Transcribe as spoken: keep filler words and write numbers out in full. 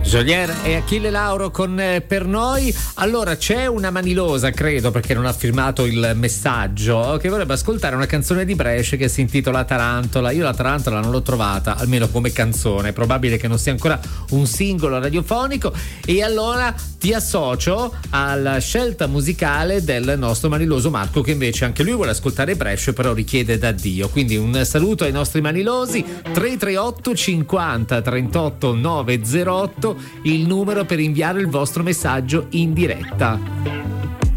Jolier e Achille Lauro con eh, Per Noi. Allora c'è una manilosa, credo, perché non ha firmato il messaggio, che vorrebbe ascoltare una canzone di Brescia che si intitola Tarantola. Io la Tarantola non l'ho trovata, almeno come canzone, è probabile che non sia ancora un singolo radiofonico, e allora ti associo alla scelta musicale del nostro maniloso Marco, che invece anche lui vuole ascoltare Brescia, però richiede da Dio. Quindi un saluto ai nostri manilosi. Tre tre otto cinquanta trentotto nove zero otto il numero per inviare il vostro messaggio in diretta.